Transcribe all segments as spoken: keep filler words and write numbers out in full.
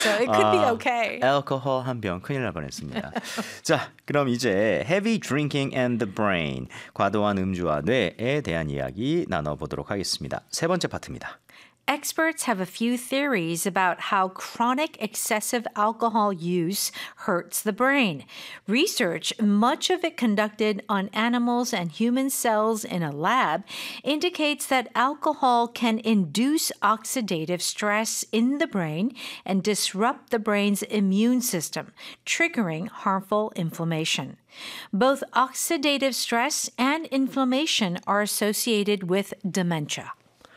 So it could be 아, okay. 알코올 한 병 큰일 날 뻔했습니다. 자, 그럼 이제 heavy drinking and the brain, 과도한 음주와 뇌에 대한 이야기 나눠보도록 하겠습니다. 세 번째 파트입니다. Experts have a few theories about how chronic excessive alcohol use hurts the brain. Research, much of it conducted on animals and human cells in a lab, indicates that alcohol can induce oxidative stress in the brain and disrupt the brain's immune system, triggering harmful inflammation. Both oxidative stress and inflammation are associated with dementia.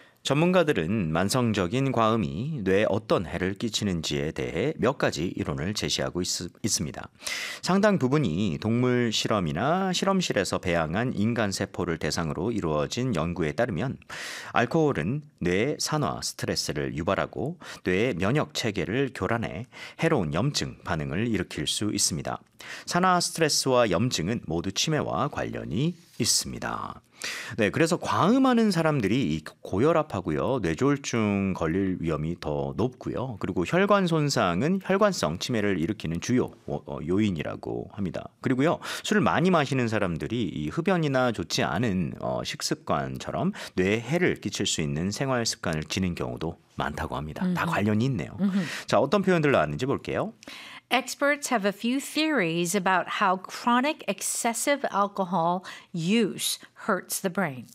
전문가들은 만성적인 과음이 뇌에 어떤 해를 끼치는지에 대해 몇 가지 이론을 제시하고 있, 있습니다. 상당 부분이 동물 실험이나 실험실에서 배양한 인간 세포를 대상으로 이루어진 연구에 따르면 알코올은 뇌의 산화 스트레스를 유발하고 뇌의 면역 체계를 교란해 해로운 염증 반응을 일으킬 수 있습니다. 산화 스트레스와 염증은 모두 치매와 관련이 있습니다. 네, 그래서 과음하는 사람들이 고혈압하고요, 뇌졸중 걸릴 위험이 더 높고요. 그리고 혈관 손상은 혈관성 치매를 일으키는 주요 요인이라고 합니다. 그리고요, 술을 많이 마시는 사람들이 이 흡연이나 좋지 않은 식습관처럼 뇌에 해를 끼칠 수 있는 생활 습관을 지닌 경우도 많다고 합니다. 다 관련이 있네요. 자, 어떤 표현들 나왔는지 볼게요. Experts have a few theories about how chronic excessive alcohol use hurts the brain.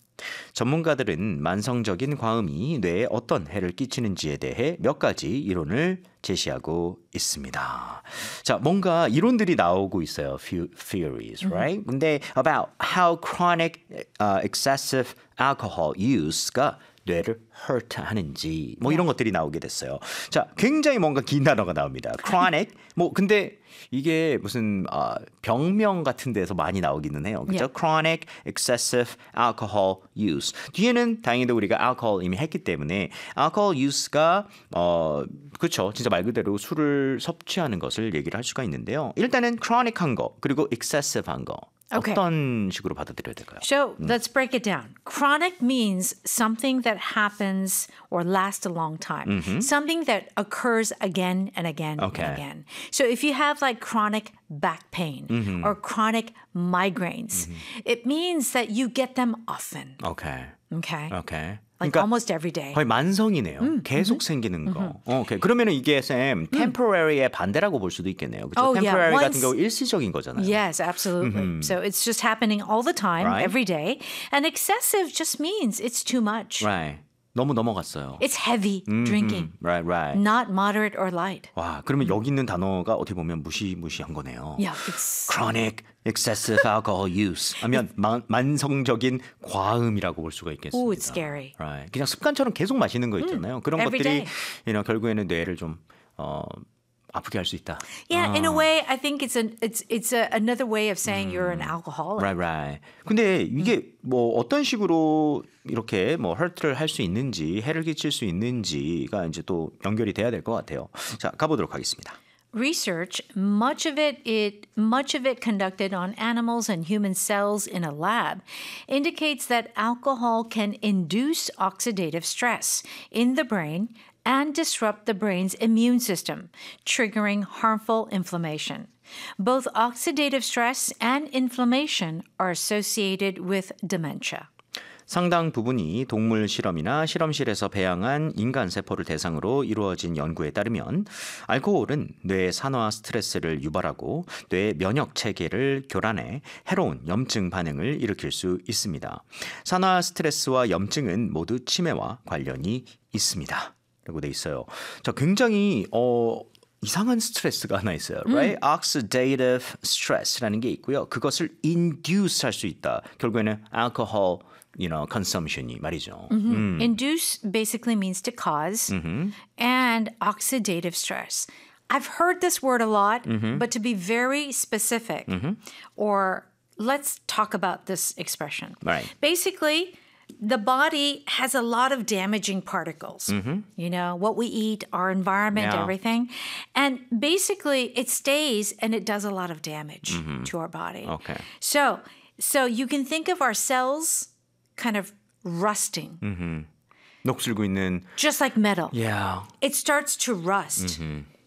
전문가들은 만성적인 과음이 뇌에 어떤 해를 끼치는지에 대해 몇 가지 이론을 제시하고 있습니다. 자, 뭔가 이론들이 나오고 있어요. Few theories, right? 근데 about how chronic uh, excessive alcohol use가 뇌를 hurt 하는지 뭐 이런 것들이 나오게 됐어요. 자, 굉장히 뭔가 긴 단어가 나옵니다. chronic 뭐 근데 이게 무슨 어, 병명 같은 데서 많이 나오기는 해요. 그렇죠? Yeah. chronic excessive alcohol use. 뒤에는 다행히도 우리가 alcohol 이미 했기 때문에 alcohol use가 어 그렇죠. 진짜 말 그대로 술을 섭취하는 것을 얘기를 할 수가 있는데요. 일단은 chronic한 거 그리고 excessive한 거. Okay. 어떤 식으로 받아들여야 될까요? So let's break it down. Chronic means something that happens or lasts a long time. Mm-hmm. Something that occurs again and again Okay. and again. So if you have like chronic back pain mm-hmm. or chronic migraines, mm-hmm. it means that you get them often. Okay. Okay. Okay. Like 그러니까 almost every day. 거의 만성이네요. 음, 계속 음흠. 생기는 거. 음흠. 어, 오케이. 그러면은 이게 쌤 temporary의 반대라고 볼 수도 있겠네요. 그렇죠? Oh, temporary yeah. 같은 경우 일시적인 거잖아요. Yes, absolutely. Mm-hmm. So it's just happening all the time, Right. every day. And excessive just means it's too much. Right. 너무 넘어갔어요. It's heavy 음, drinking. Right, right. Not moderate or light. 와, 그러면 여기 있는 단어가 어떻게 보면 무시무시한 거네요. Yeah, it's chronic excessive alcohol use 하면 만, 만성적인 과음이라고 볼 수가 있겠습니다. Oh, it's scary. Right. 그냥 습관처럼 계속 마시는 거 있잖아요. 그런 every 것들이 day. you know, 결국에는 뇌를 좀 어, 아프게 할 수 있다. Yeah, 아. in a way, I think it's an it's it's a, another way of saying you're an alcoholic. Right, right. 근데 이게 뭐 어떤 식으로 이렇게 뭐 hurt를 할 수 있는지, 해를 끼칠 수 있는지가 이제 또 연결이 돼야 될 것 같아요. 자, 가보도록 하겠습니다. Research, much of it, it much of it conducted on animals and human cells in a lab, indicates that alcohol can induce oxidative stress in the brain and disrupt the brain's immune system, triggering harmful inflammation. Both oxidative stress and inflammation are associated with dementia. 상당 부분이 동물 실험이나 실험실에서 배양한 인간 세포를 대상으로 이루어진 연구에 따르면 알코올은 뇌의 산화 스트레스를 유발하고 뇌의 면역 체계를 교란해 해로운 염증 반응을 일으킬 수 있습니다. 산화 스트레스와 염증은 모두 치매와 관련이 있습니다. 라고 돼 있어요. 자, 굉장히 어 이상한 스트레스가 하나 있어요. Right? 음. Oxidative stress라는 게 있고요. 그것을 induce 할 수 있다. 결국에는 alcohol you know, consumption이 말이죠. Mm-hmm. 음. Induce basically means to cause, Mm-hmm. and oxidative stress. I've heard this word a lot, Mm-hmm. but to be very specific, Mm-hmm. or let's talk about this expression. Right. Basically, the body has a lot of damaging particles. Mm-hmm. You know, what we eat, our environment, Yeah. everything. And basically, it stays and it does a lot of damage Mm-hmm. to our body. Okay. So, so you can think of our cells kind of rusting. Mm-hmm. 녹슬고 있는 Just like metal. Yeah. It starts to rust. Mm-hmm.